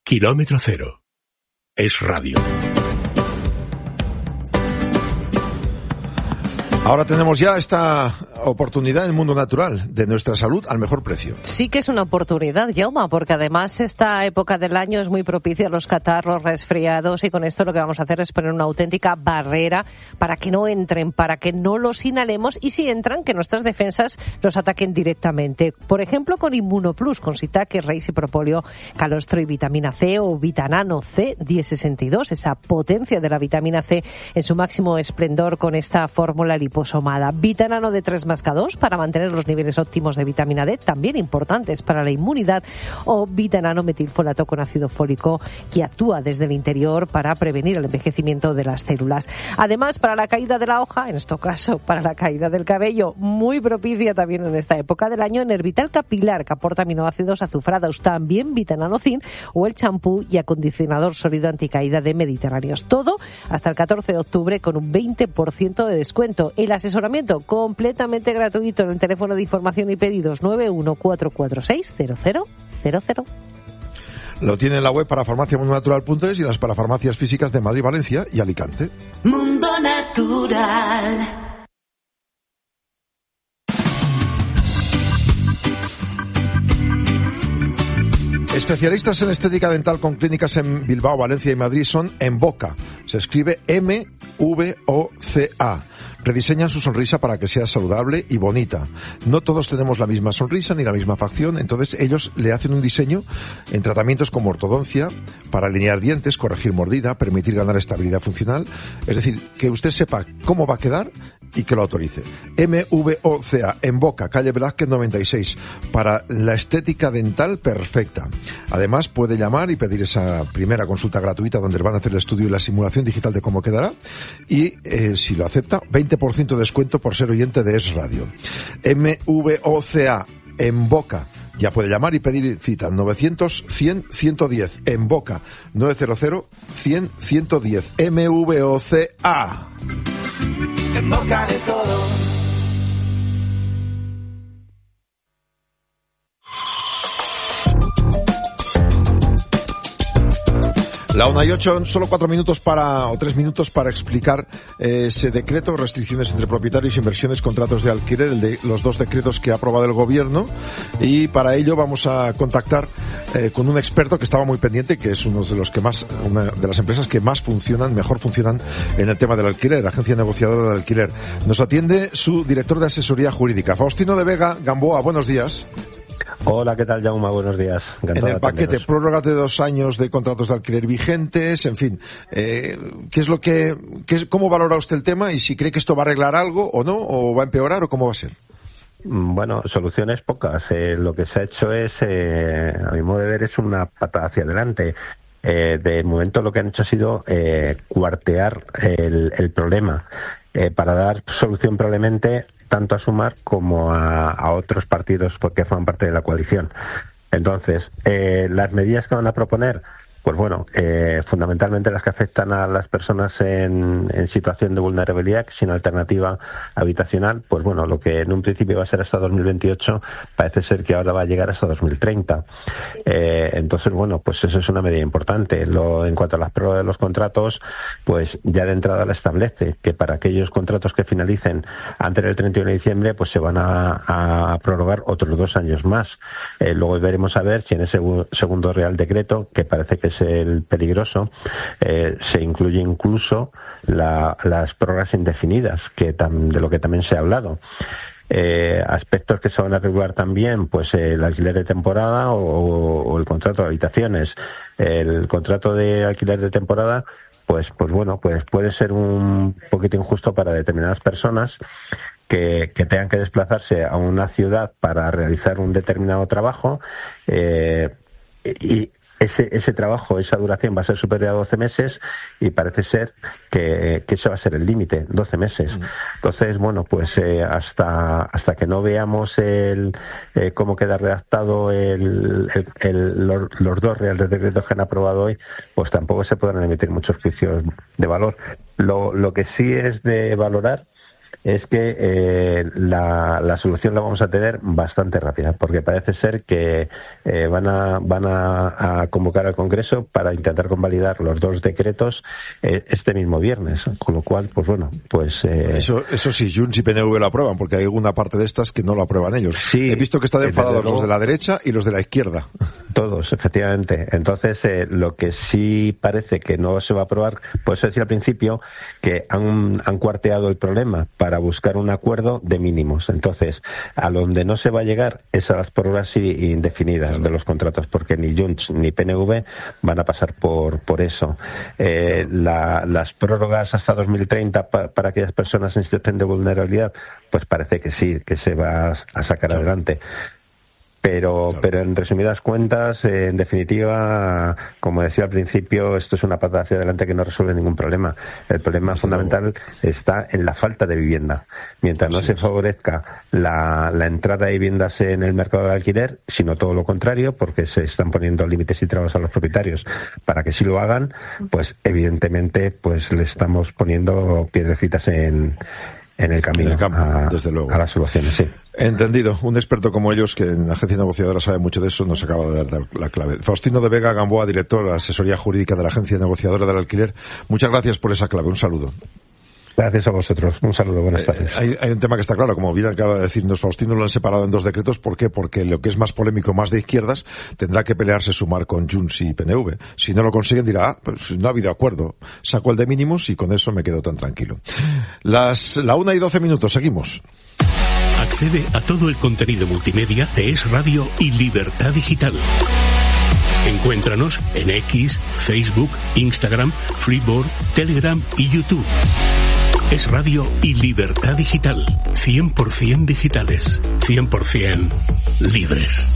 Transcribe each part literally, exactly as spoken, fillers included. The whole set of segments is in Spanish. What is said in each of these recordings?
Kilómetro Cero. Es radio. Ahora tenemos ya esta oportunidad en el mundo natural de nuestra salud al mejor precio. Sí que es una oportunidad, Jaume, porque además esta época del año es muy propicia a los catarros, resfriados, y con esto lo que vamos a hacer es poner una auténtica barrera para que no entren, para que no los inhalemos, y si entran, que nuestras defensas los ataquen directamente. Por ejemplo, con Inmunoplus, con Sitaque, Reis y Propóleo, calostro y vitamina C, o Vitanano C diez sesenta y dos, esa potencia de la vitamina C en su máximo esplendor con esta fórmula liposomada. Vitanano D tres más K dos para mantener los niveles óptimos de vitamina D, también importantes para la inmunidad, o Vitanano metilfolato con ácido fólico, que actúa desde el interior para prevenir el envejecimiento de las células. Además, para la caída de la hoja, en este caso para la caída del cabello, muy propicia también en esta época del año, Nervital Capilar, que aporta aminoácidos azufrados, también Vitanano Zinc, o el champú y acondicionador sólido anticaída de Mediterráneos. Todo hasta el catorce de octubre con un veinte por ciento de descuento. El asesoramiento completamente gratuito en el teléfono de información y pedidos nueve uno cuatro cuatro seis cero cero cero cero. Lo tiene en la web para farmacia mundo natural punto es y las parafarmacias físicas de Madrid, Valencia y Alicante. Mundo Natural. Especialistas en estética dental con clínicas en Bilbao, Valencia y Madrid son Envoca. Se escribe M V O C A. Rediseñan su sonrisa para que sea saludable y bonita. No todos tenemos la misma sonrisa ni la misma facción, entonces ellos le hacen un diseño en tratamientos como ortodoncia para alinear dientes, corregir mordida, permitir ganar estabilidad funcional. Es decir, que usted sepa cómo va a quedar y que lo autorice. M V O C A, Envoca, calle Velázquez noventa y seis, para la estética dental perfecta. Además, puede llamar y pedir esa primera consulta gratuita donde le van a hacer el estudio y la simulación digital de cómo quedará. Y, eh, si lo acepta, veinte por ciento de descuento por ser oyente de Es Radio. M V O C A, Envoca. Ya puede llamar y pedir cita novecientos cien ciento diez. Envoca novecientos cien ciento diez. M V O C A. En boca de todo. La una y ocho, solo cuatro minutos para, o tres minutos para explicar eh, ese decreto, restricciones entre propietarios, inversiones, contratos de alquiler, el de los dos decretos que ha aprobado el gobierno, y para ello vamos a contactar eh, con un experto que estaba muy pendiente, que es uno de los que más, una de las empresas que más funcionan, mejor funcionan en el tema del alquiler, agencia negociadora del alquiler. Nos atiende su director de asesoría jurídica, Faustino de Vega Gamboa. Buenos días. Hola, ¿qué tal, Jaume? Buenos días. Encantado. En el paquete, prórroga de dos años de contratos de alquiler vigentes, en fin, eh, ¿qué es lo que, qué, cómo valora usted el tema y si cree que esto va a arreglar algo o no, o va a empeorar o cómo va a ser? Bueno, soluciones pocas. Eh, lo que se ha hecho es, eh, a mi modo de ver, es una patada hacia adelante. Eh, de momento lo que han hecho ha sido eh, cuartear el, el problema eh, para dar solución probablemente tanto a Sumar como a, a otros partidos porque forman parte de la coalición. Entonces, eh, las medidas que van a proponer, pues bueno, eh, fundamentalmente las que afectan a las personas en, en situación de vulnerabilidad sin alternativa habitacional, pues bueno, lo que en un principio va a ser hasta dos mil veintiocho, parece ser que ahora va a llegar hasta dos mil treinta. Eh, entonces, bueno, pues eso es una medida importante. Lo, en cuanto a las prórrogas de los contratos, pues ya de entrada la establece que para aquellos contratos que finalicen antes del treinta y uno de diciembre, pues se van a, a prorrogar otros dos años más. Eh, luego veremos a ver si en ese segundo Real Decreto, que parece que es el peligroso, eh, se incluye incluso la, las prórrogas indefinidas, que tam, de lo que también se ha hablado. Eh, aspectos que se van a regular también, pues eh, el alquiler de temporada o, o el contrato de habitaciones. El contrato de alquiler de temporada, pues, pues bueno, pues puede ser un poquito injusto para determinadas personas que, que tengan que desplazarse a una ciudad para realizar un determinado trabajo eh, y Ese, ese trabajo, esa duración va a ser superior a doce meses y parece ser que, que ese va a ser el límite, doce meses. Entonces, bueno, pues eh, hasta hasta que no veamos el eh, cómo queda redactado el, el, el, los, los dos reales decretos que han aprobado hoy, pues tampoco se podrán emitir muchos juicios de valor. Lo, lo que sí es de valorar es que eh, la, la solución la vamos a tener bastante rápida, porque parece ser que eh, van a van a, a convocar al Congreso para intentar convalidar los dos decretos eh, este mismo viernes, con lo cual, pues bueno, pues... Eh... Eso, eso sí, Junts y P N V lo aprueban, porque hay alguna parte de estas que no lo aprueban ellos. Sí, he visto que están enfadados luego, los de la derecha y los de la izquierda. Todos, efectivamente. Entonces, eh, lo que sí parece que no se va a aprobar, pues decir al principio que han, han cuarteado el problema para buscar un acuerdo de mínimos. Entonces, a donde no se va a llegar es a las prórrogas indefinidas de los contratos, porque ni Junts ni P N V van a pasar por por eso. Eh, la, las prórrogas hasta dos mil treinta pa, para aquellas personas en situación de vulnerabilidad, pues parece que sí, que se va a sacar adelante. Pero, claro. pero en resumidas cuentas, eh, en definitiva, como decía al principio, esto es una patada hacia adelante que no resuelve ningún problema. El problema Desde fundamental luego. está en la falta de vivienda. Mientras Así no se es. favorezca la, la entrada de viviendas en el mercado de alquiler, sino todo lo contrario, porque se están poniendo límites y trabas a los propietarios para que sí lo hagan, pues evidentemente pues le estamos poniendo piedrecitas en... en el camino en el campo, a, desde luego. a las soluciones, sí. Entendido. Un experto como ellos, que en la agencia negociadora sabe mucho de eso, nos acaba de dar la clave. Faustino de Vega Gamboa, director de la asesoría jurídica de la agencia negociadora del alquiler. Muchas gracias por esa clave. Un saludo. Gracias a vosotros. Un saludo. Buenas tardes. Eh, hay, hay un tema que está claro, como bien acaba de decirnos Faustino, lo han separado en dos decretos. ¿Por qué? Porque lo que es más polémico, más de izquierdas, tendrá que pelearse Sumar con Junts y P N V. Si no lo consiguen, dirá, ah, pues no ha habido acuerdo. Saco el de mínimos y con eso me quedo tan tranquilo. Las, la una y doce minutos. Seguimos. Accede a todo el contenido multimedia de Es Radio y Libertad Digital. Encuéntranos en X, Facebook, Instagram, Freeboard, Telegram y YouTube. Es Radio y Libertad Digital. cien por ciento digitales. cien por ciento libres.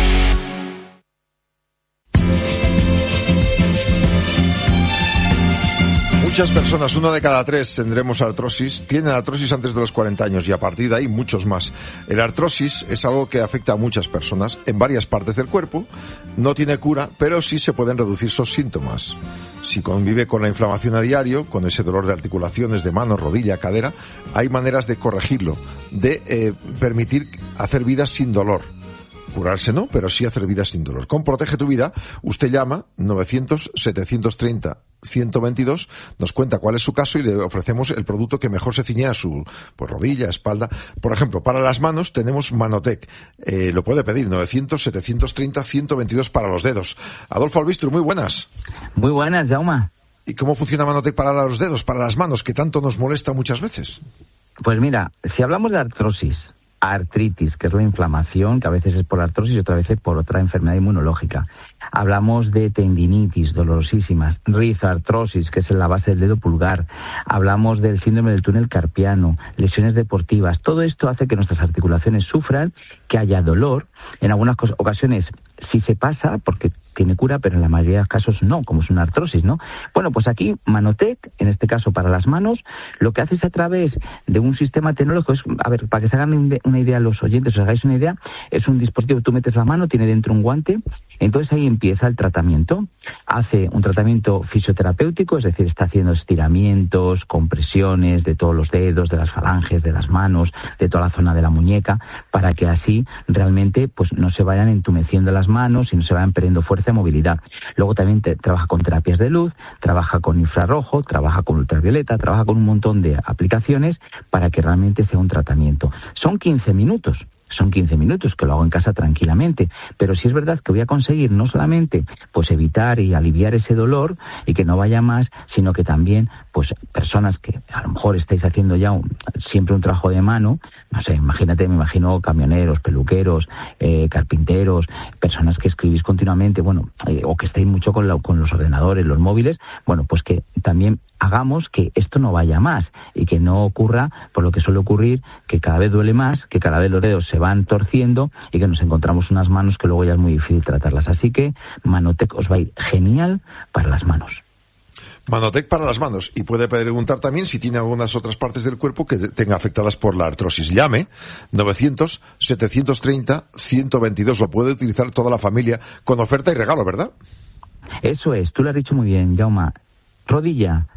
Muchas personas, una de cada tres tendremos artrosis, tienen artrosis antes de los cuarenta años y a partir de ahí muchos más. El artrosis es algo que afecta a muchas personas en varias partes del cuerpo, no tiene cura, pero sí se pueden reducir sus síntomas. Si convive con la inflamación a diario, con ese dolor de articulaciones, de mano, rodilla, cadera, hay maneras de corregirlo, de eh, permitir hacer vida sin dolor. Curarse no, pero sí hacer vida sin dolor. Con Protege tu Vida, usted llama novecientos, setecientos treinta, ciento veintidós, nos cuenta cuál es su caso y le ofrecemos el producto que mejor se ciñe a su pues, rodilla, espalda. Por ejemplo, para las manos tenemos Manotec. Eh, lo puede pedir, novecientos, setecientos treinta, ciento veintidós para los dedos. Adolfo Albistro, muy buenas. Muy buenas, Jaume. ¿Y cómo funciona Manotec para los dedos, para las manos, que tanto nos molesta muchas veces? Pues mira, si hablamos de artrosis, artritis, que es la inflamación, que a veces es por artrosis y otra vez es por otra enfermedad inmunológica. Hablamos de tendinitis dolorosísimas, rizartrosis, que es en la base del dedo pulgar. Hablamos del síndrome del túnel carpiano, lesiones deportivas. Todo esto hace que nuestras articulaciones sufran, que haya dolor. En algunas ocasiones sí se pasa porque tiene cura, pero en la mayoría de los casos no, como es una artrosis, ¿no? Bueno, pues aquí Manotec, en este caso para las manos, lo que hace es a través de un sistema tecnológico, es, a ver, para que se hagan una idea los oyentes, os hagáis una idea, es un dispositivo, tú metes la mano, tiene dentro un guante, entonces ahí empieza el tratamiento. Hace un tratamiento fisioterapéutico, es decir, está haciendo estiramientos, compresiones de todos los dedos, de las falanges, de las manos, de toda la zona de la muñeca, para que así realmente pues no se vayan entumeciendo las manos y no se vayan perdiendo fuerza y movilidad. Luego también te, trabaja con terapias de luz, trabaja con infrarrojo, trabaja con ultravioleta, trabaja con un montón de aplicaciones para que realmente sea un tratamiento. Son quince minutos. Son quince minutos que lo hago en casa tranquilamente, pero sí es verdad que voy a conseguir no solamente pues evitar y aliviar ese dolor y que no vaya más, sino que también pues personas que a lo mejor estáis haciendo ya un, siempre un trabajo de mano, no sé, imagínate, me imagino camioneros, peluqueros, eh, carpinteros, personas que escribís continuamente, bueno, eh, o que estáis mucho con, la, con los ordenadores, los móviles, bueno, pues que también hagamos que esto no vaya más y que no ocurra por lo que suele ocurrir, que cada vez duele más, que cada vez los dedos se van torciendo y que nos encontramos unas manos que luego ya es muy difícil tratarlas. Así que Manotec os va a ir genial para las manos. Manotec para las manos. Y puede preguntar también si tiene algunas otras partes del cuerpo que tenga afectadas por la artrosis. Llame novecientos, setecientos treinta, ciento veintidós. Lo puede utilizar toda la familia con oferta y regalo, ¿verdad? Eso es, tú lo has dicho muy bien, Jaume. Rodilla,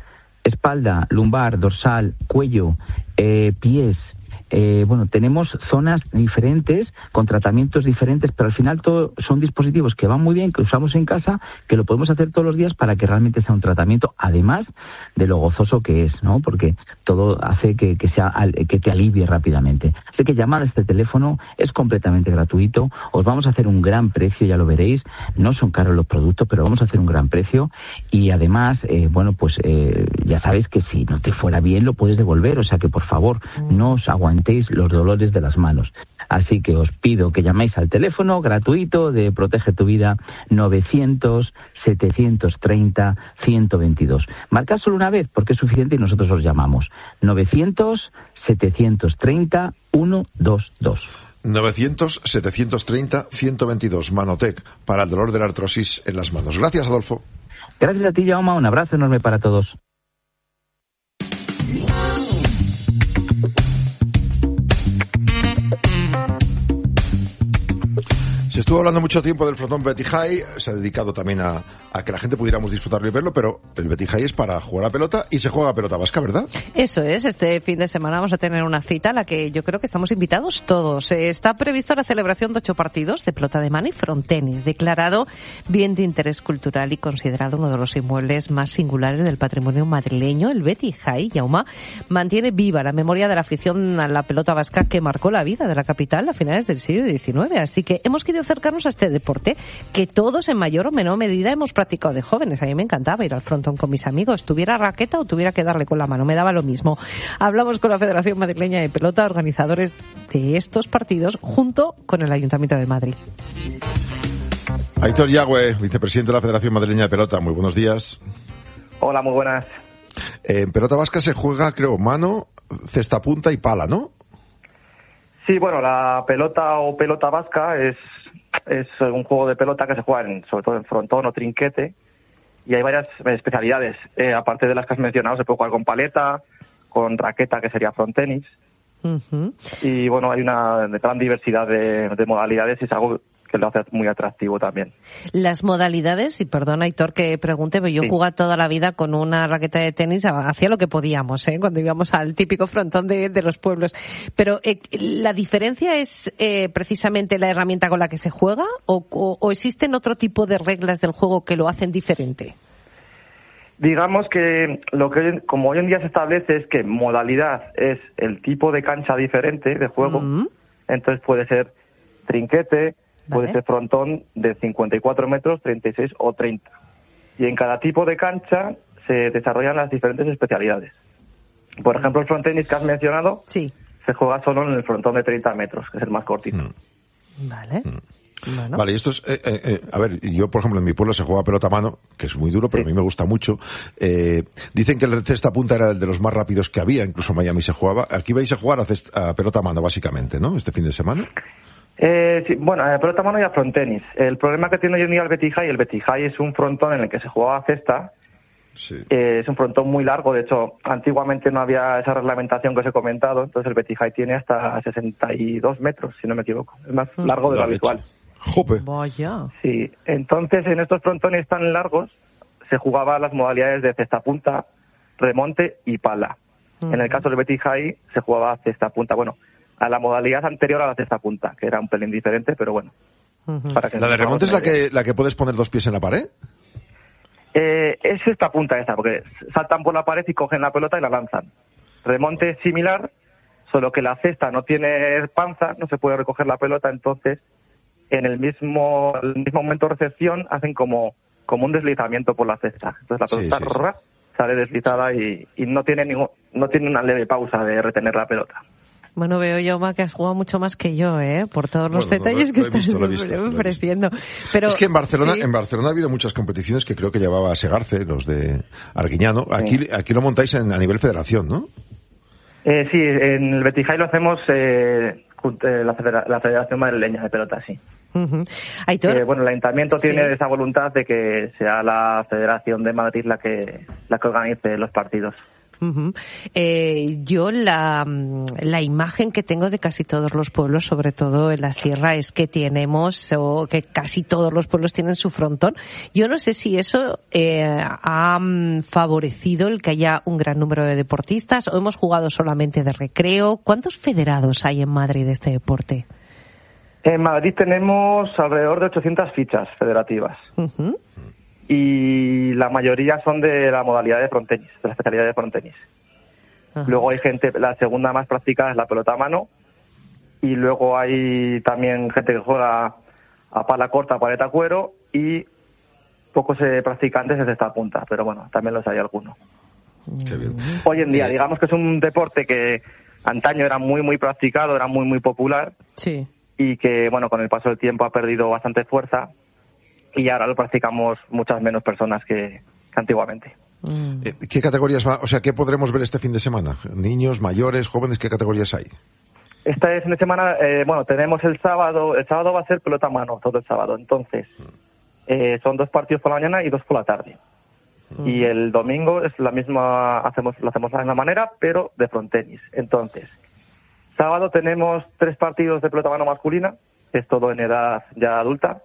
espalda, lumbar, dorsal, cuello, eh, pies. Eh, bueno, tenemos zonas diferentes, con tratamientos diferentes, pero al final todo son dispositivos que van muy bien, que usamos en casa, que lo podemos hacer todos los días para que realmente sea un tratamiento, además de lo gozoso que es, ¿no? Porque todo hace que, que, sea, que te alivie rápidamente. Así que llamad a este teléfono, es completamente gratuito, os vamos a hacer un gran precio, ya lo veréis, no son caros los productos, pero vamos a hacer un gran precio y además, eh, bueno, pues eh, ya sabéis que si no te fuera bien lo puedes devolver, o sea que por favor, no os aguantéis los dolores de las manos. Así que os pido que llaméis al teléfono gratuito de Protege tu Vida novecientos, setecientos treinta, ciento veintidós. Marcad solo una vez porque es suficiente y nosotros os llamamos. novecientos, setecientos treinta, ciento veintidós. novecientos, setecientos treinta, ciento veintidós. Manotec, para el dolor de la artrosis en las manos. Gracias, Adolfo. Gracias a ti, Jaume. Un abrazo enorme para todos. Se estuvo hablando mucho tiempo del frontón Betty High, se ha dedicado también a, a que la gente pudiéramos disfrutarlo y verlo, pero el Betty High es para jugar a pelota y se juega a pelota vasca, ¿verdad? Eso es, este fin de semana vamos a tener una cita a la que yo creo que estamos invitados todos. Está prevista la celebración de ocho partidos de pelota de mano y frontenis, declarado bien de interés cultural y considerado uno de los inmuebles más singulares del patrimonio madrileño. El Betty High, Jaume, mantiene viva la memoria de la afición a la pelota vasca que marcó la vida de la capital a finales del siglo diecinueve, así que hemos querido acercarnos a este deporte que todos en mayor o menor medida hemos practicado de jóvenes. A mí me encantaba ir al frontón con mis amigos, tuviera raqueta o tuviera que darle con la mano, me daba lo mismo. Hablamos con la Federación Madrileña de Pelota, organizadores de estos partidos, junto con el Ayuntamiento de Madrid. Aitor Yagüe, vicepresidente de la Federación Madrileña de Pelota, muy buenos días. Hola, muy buenas. En pelota vasca se juega, creo, mano, cesta punta y pala, ¿no? Sí, bueno, la pelota o pelota vasca es es un juego de pelota que se juega en, sobre todo en frontón o trinquete, y hay varias especialidades. Eh, aparte de las que has mencionado, se puede jugar con paleta, con raqueta, que sería frontenis. Uh-huh. Y bueno, hay una gran diversidad de, de modalidades y es algo que lo hace muy atractivo también. Las modalidades, y perdona, Aitor, que pregunte, pero yo sí. Jugaba toda la vida con una raqueta de tenis, hacía lo que podíamos, ¿eh? Cuando íbamos al típico frontón de, de los pueblos. Pero eh, ¿la diferencia es eh, precisamente la herramienta con la que se juega o, o, o existen otro tipo de reglas del juego que lo hacen diferente? Digamos que lo que como hoy en día se establece es que modalidad es el tipo de cancha diferente de juego, uh-huh. Entonces puede ser trinquete, puede vale. ser frontón de cincuenta y cuatro metros, treinta y seis o treinta. Y en cada tipo de cancha se desarrollan las diferentes especialidades. Por ejemplo, el frontenis que has mencionado sí. se juega solo en el frontón de treinta metros, que es el más cortito. Mm. Vale. Mm. Bueno. Vale, y esto es, eh, eh, a ver, yo por ejemplo en mi pueblo se juega pelota a mano, que es muy duro, pero sí. A mí me gusta mucho. Eh, dicen que el cesta punta era el de los más rápidos que había, incluso en Miami se jugaba. Aquí vais a jugar a, cesta, a pelota a mano básicamente, ¿no? Este fin de semana. Eh, sí, bueno, a pelota a mano y a frontenis. El problema que tiene hoy en día el Betty High, el Betty High es un frontón en el que se jugaba a cesta. Sí. Eh, es un frontón muy largo, de hecho, antiguamente no había esa reglamentación que os he comentado, entonces el Betty High tiene hasta sesenta y dos metros, si no me equivoco. Es más largo de lo habitual. Jope. Vaya. Sí, entonces en estos frontones tan largos se jugaba las modalidades de cesta punta, remonte y pala. Uh-huh. En el caso del Betty High se jugaba cesta punta, bueno, a la modalidad anterior a la cesta punta, que era un pelín diferente, pero bueno. Uh-huh. Para que ¿La de remonte es la que, la que puedes poner dos pies en la pared? Eh, es esta punta esta, porque saltan por la pared y cogen la pelota y la lanzan. Remonte es similar, solo que la cesta no tiene panza, no se puede recoger la pelota, entonces en el mismo, el mismo momento de recepción hacen como, como un deslizamiento por la cesta. Entonces la pelota sí, sí, rrr, sí. sale deslizada y, y no tiene ningún, no tiene una leve pausa de retener la pelota. Bueno, veo, Jaume, que has jugado mucho más que yo, ¿eh? Por todos los bueno, detalles lo, lo que estás visto, ofreciendo. Pero, es que en Barcelona, ¿sí? en Barcelona ha habido muchas competiciones que creo que llevaba a Segarce, los de Arguiñano. Aquí, sí. aquí lo montáis en, a nivel federación, ¿no? Eh, sí, en el Betty High lo hacemos eh, la, federa, la Federación Madrileña de Pelota, sí. Uh-huh. Aitor, eh, bueno, el Ayuntamiento sí. tiene esa voluntad de que sea la Federación de Madrid la que la que organice los partidos. Uh-huh. Eh, yo la, la imagen que tengo de casi todos los pueblos, sobre todo en la sierra, es que tenemos, o que casi todos los pueblos tienen su frontón. Yo no sé si eso eh, ha favorecido el que haya un gran número de deportistas o hemos jugado solamente de recreo. ¿Cuántos federados hay en Madrid de este deporte? En Madrid tenemos alrededor de ochocientas fichas federativas. Uh-huh. Y la mayoría son de la modalidad de frontenis, de la especialidad de frontenis. Ajá. Luego hay gente, la segunda más practicada es la pelota a mano, y luego hay también gente que juega a pala corta, paleta cuero, y pocos eh, practicantes desde esta punta, pero bueno, también los hay algunos. Qué bien. Hoy en día, digamos que es un deporte que antaño era muy, muy practicado, era muy, muy popular, sí. Y que, bueno, con el paso del tiempo ha perdido bastante fuerza, y ahora lo practicamos muchas menos personas que, que antiguamente. Mm. ¿Qué categorías va? O sea, ¿qué podremos ver este fin de semana? ¿Niños, mayores, jóvenes? ¿Qué categorías hay? Este fin de semana, eh, bueno, tenemos el sábado. El sábado va a ser pelota a mano, todo el sábado. Entonces, eh, son dos partidos por la mañana y dos por la tarde. Mm. Y el domingo es la misma, hacemos, lo hacemos de la misma manera, pero de frontenis. Entonces, sábado tenemos tres partidos de pelota a mano masculina, es todo en edad ya adulta.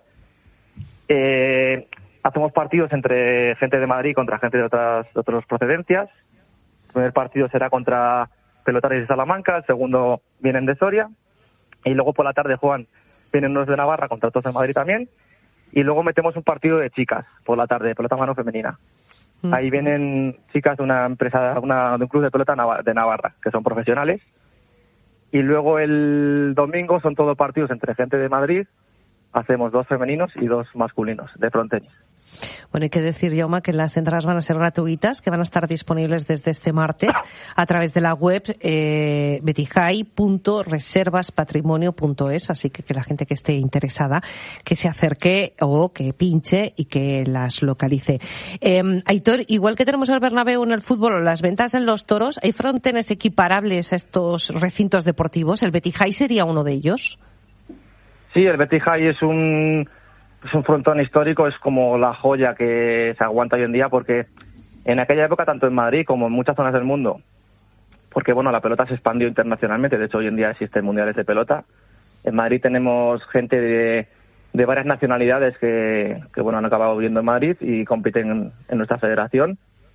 Eh, hacemos partidos entre gente de Madrid contra gente de otras, de otras procedencias. El primer partido será contra Pelotaris de Salamanca, el segundo vienen de Soria, y luego por la tarde juegan, vienen unos de Navarra contra otros de Madrid también, y luego metemos un partido de chicas por la tarde, pelota a mano femenina. Mm. Ahí vienen chicas de una empresa, una, de un club de pelota de Navarra, que son profesionales, y luego el domingo son todos partidos entre gente de Madrid. Hacemos dos femeninos y dos masculinos de frontenis. Bueno, hay que decir, Jaume, que las entradas van a ser gratuitas, que van a estar disponibles desde este martes a través de la web eh, betijay punto reservas patrimonio punto es, así que que la gente que esté interesada que se acerque o que pinche y que las localice. Eh, Aitor, igual que tenemos el Bernabéu en el fútbol, las ventas en los toros, ¿hay frontenes equiparables a estos recintos deportivos? ¿El Betijay sería uno de ellos? Sí, el Betijay es un es un frontón histórico, es como la joya que se aguanta hoy en día, porque en aquella época, tanto en Madrid como en muchas zonas del mundo, porque bueno, la pelota se expandió internacionalmente, de hecho hoy en día existen mundiales de pelota. En Madrid tenemos gente de, de varias nacionalidades que, que bueno han acabado viviendo en Madrid y compiten en, en nuestra federación.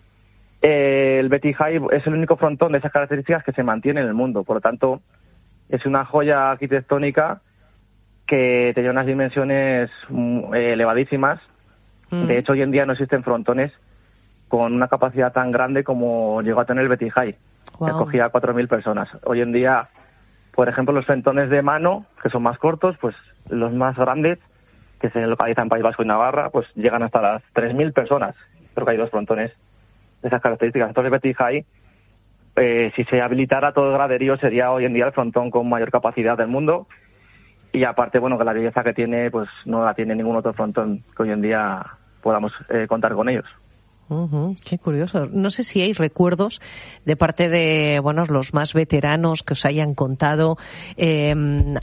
Eh, el Betijay es el único frontón de esas características que se mantiene en el mundo, por lo tanto es una joya arquitectónica que tenía unas dimensiones eh, elevadísimas. Mm. De hecho, hoy en día no existen frontones con una capacidad tan grande como llegó a tener el Betijay, wow. que acogía a cuatro mil personas. Hoy en día, por ejemplo, los frontones de mano, que son más cortos, pues los más grandes, que se localizan en País Vasco y Navarra, pues llegan hasta las tres mil personas. Creo que hay dos frontones de esas características. Entonces, el Betijay, eh, si se habilitara todo el graderío, sería hoy en día el frontón con mayor capacidad del mundo. Y aparte, bueno, que la belleza que tiene, pues no la tiene ningún otro frontón que hoy en día podamos eh, contar con ellos. Uh-huh, qué curioso. No sé si hay recuerdos de parte de, bueno, los más veteranos que os hayan contado eh,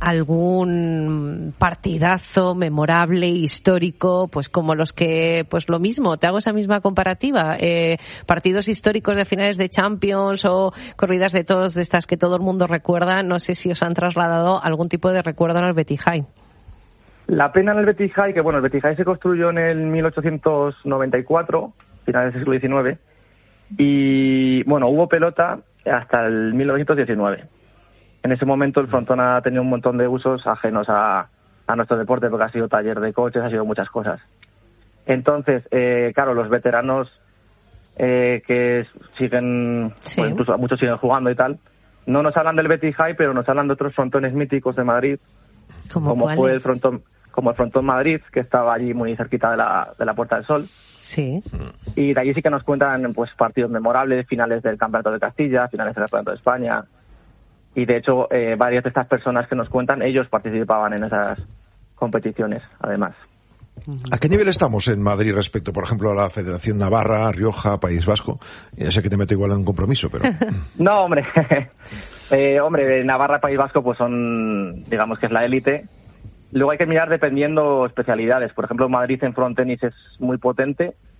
algún partidazo memorable, histórico, pues como los que, pues lo mismo, te hago esa misma comparativa, eh, partidos históricos de finales de Champions o corridas de todos de estas que todo el mundo recuerda. No sé si os han trasladado algún tipo de recuerdo en el Betijay. La pena en el Betijay, que bueno, el Betijay se construyó en el mil ochocientos noventa y cuatro, finales del siglo diecinueve, y bueno, hubo pelota hasta el mil novecientos diecinueve. En ese momento el frontón ha tenido un montón de usos ajenos a, a nuestro deporte, porque ha sido taller de coches, ha sido muchas cosas. Entonces, eh, claro, los veteranos eh, que siguen, sí. pues incluso muchos siguen jugando y tal, no nos hablan del Betijay, pero nos hablan de otros frontones míticos de Madrid, como fue el frontón, como el frontón Madrid, que estaba allí muy cerquita de la, de la Puerta del Sol. Sí. Y de allí sí que nos cuentan pues partidos memorables, finales del Campeonato de Castilla, finales del Campeonato de España. Y de hecho, eh, varias de estas personas que nos cuentan, ellos participaban en esas competiciones, además. ¿A qué nivel estamos en Madrid respecto, por ejemplo, a la Federación Navarra, Rioja, País Vasco? Ya sé que te meto igual en un compromiso, pero... No, hombre. eh, hombre, Navarra y País Vasco pues son, digamos que es la élite. Luego hay que mirar dependiendo especialidades. Por ejemplo, Madrid en frontenis es muy potente.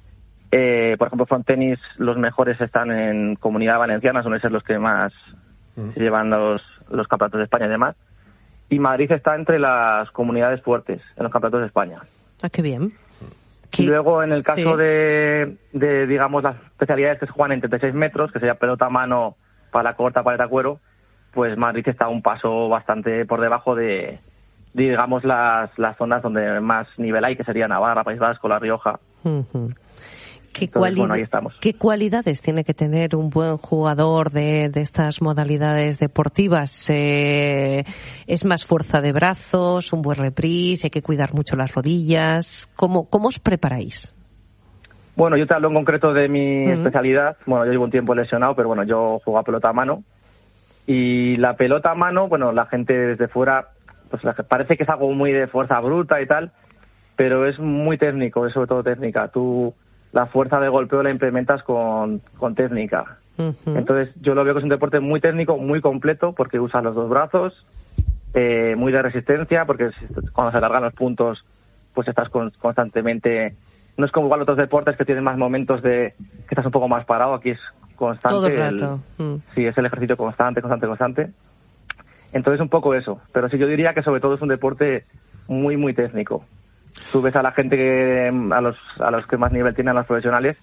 Eh, por ejemplo, frontenis, los mejores están en Comunidad Valenciana, suelen ser los que más mm. se llevan los, los campeonatos de España y demás. Y Madrid está entre las comunidades fuertes en los campeonatos de España. Ah, qué bien. Y luego, en el caso sí. de, de, digamos, las especialidades que se juegan en treinta y seis metros, que sería pelota a mano, pala corta, paleta cuero, pues Madrid está un paso bastante por debajo de, digamos, las, las zonas donde más nivel hay, que sería Navarra, País Vasco, La Rioja. Uh-huh. ¿Qué, Entonces, bueno, ahí estamos. ¿Qué cualidades tiene que tener un buen jugador de, de estas modalidades deportivas? Eh, ¿Es más fuerza de brazos, un buen reprise, hay que cuidar mucho las rodillas? ¿Cómo, cómo os preparáis? Bueno, yo te hablo en concreto de mi uh-huh. especialidad. Bueno, yo llevo un tiempo lesionado, pero bueno, yo juego a pelota a mano. Y la pelota a mano, bueno, la gente desde fuera, pues parece que es algo muy de fuerza bruta y tal, pero es muy técnico, es sobre todo técnica. Tú la fuerza de golpeo la implementas con, con técnica. Uh-huh. Entonces yo lo veo que es un deporte muy técnico, muy completo, porque usas los dos brazos, eh, muy de resistencia, porque cuando se largan los puntos, pues estás con, constantemente... No es como igual otros deportes que tienen más momentos de que estás un poco más parado, aquí es constante. Todo el rato. El, mm. Sí, es el ejercicio constante, constante, constante. Entonces un poco eso, pero sí yo diría que sobre todo es un deporte muy, muy técnico. Tú ves a la gente que, a los a los que más nivel tienen, a los profesionales,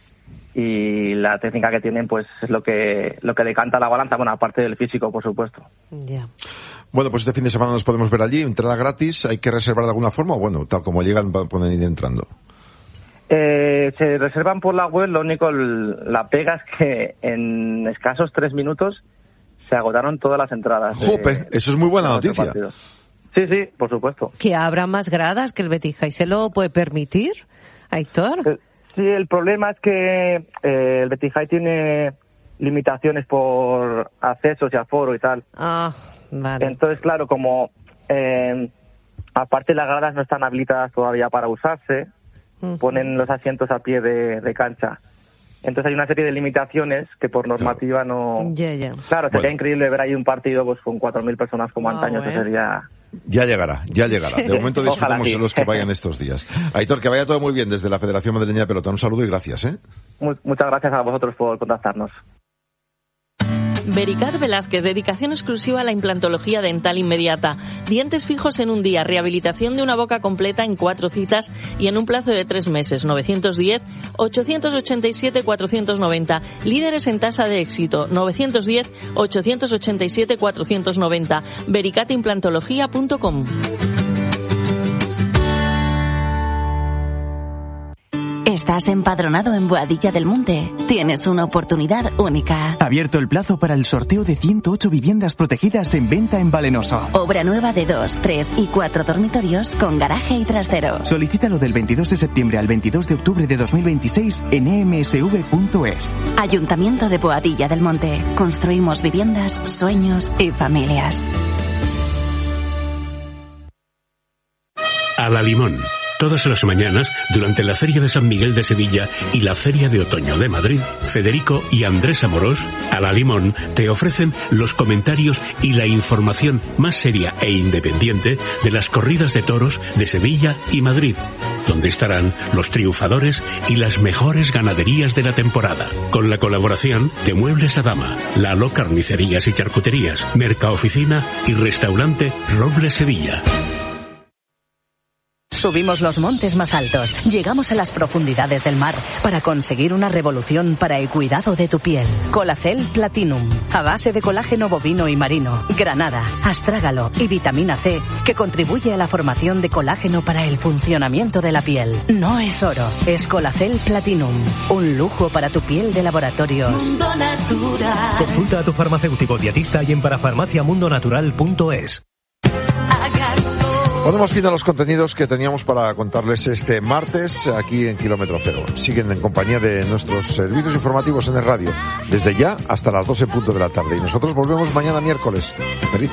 y la técnica que tienen pues es lo que lo que decanta la balanza, bueno, aparte del físico, por supuesto. Ya. Yeah. Bueno, pues este fin de semana nos podemos ver allí, entrada gratis, ¿hay que reservar de alguna forma o bueno, tal como llegan pueden ir entrando? Eh, se reservan por la web, lo único, la pega es que en escasos tres minutos se agotaron todas las entradas. ¡Jope! De, eso es muy buena noticia. Partidos. Sí, sí, por supuesto. ¿Que habrá más gradas que el Betijay se lo puede permitir, Aitor? Sí, el problema es que eh, el Betijay tiene limitaciones por accesos y aforo y tal. Ah, vale. Entonces, claro, como eh, aparte las gradas no están habilitadas todavía para usarse, uh-huh. ponen los asientos a pie de, de cancha. Entonces hay una serie de limitaciones que por normativa no... Yeah, yeah. Claro, sería bueno. increíble ver ahí un partido pues con cuatro mil personas como oh, antaño, eso sería... Ya llegará, ya llegará. De momento disfrutamos de los que vayan estos días. Aitor, que vaya todo muy bien desde la Federación Madrileña de Pelota. Un saludo y gracias, ¿eh? Muchas gracias a vosotros por contactarnos. Vericat Velázquez, dedicación exclusiva a la implantología dental inmediata. Dientes fijos en un día, rehabilitación de una boca completa en cuatro citas y en un plazo de tres meses. nueve uno cero, ocho ocho siete, cuatro nueve cero. Líderes en tasa de éxito. nueve uno cero, ocho ocho siete, cuatro nueve cero. vericat implantología punto com. ¿Estás empadronado en Boadilla del Monte? Tienes una oportunidad única. Abierto el plazo para el sorteo de ciento ocho viviendas protegidas en venta en Valenoso. Obra nueva de dos, tres y cuatro dormitorios con garaje y trastero. Solicítalo del veintidós de septiembre al veintidós de octubre de dos mil veintiséis en e m s v punto es. Ayuntamiento de Boadilla del Monte. Construimos viviendas, sueños y familias. A la Limón. Todas las mañanas, durante la Feria de San Miguel de Sevilla y la Feria de Otoño de Madrid, Federico y Andrés Amorós, a la Limón, te ofrecen los comentarios y la información más seria e independiente de las corridas de toros de Sevilla y Madrid, donde estarán los triunfadores y las mejores ganaderías de la temporada, con la colaboración de Muebles Adama, Lalo Carnicerías y Charcuterías, Mercaoficina y Restaurante Robles Sevilla. Subimos los montes más altos, llegamos a las profundidades del mar para conseguir una revolución para el cuidado de tu piel. Colacel Platinum, a base de colágeno bovino y marino, granada, astrágalo y vitamina C, que contribuye a la formación de colágeno para el funcionamiento de la piel. No es oro, es Colacel Platinum, un lujo para tu piel de laboratorios. Mundo Natural. Consulta a tu farmacéutico dietista y en parafarmacia mundo natural punto es. Ponemos fin a los contenidos que teníamos para contarles este martes aquí en Kilómetro Cero. Siguen en compañía de nuestros servicios informativos en el radio, desde ya hasta las doce en punto de la tarde. Y nosotros volvemos mañana miércoles. Feliz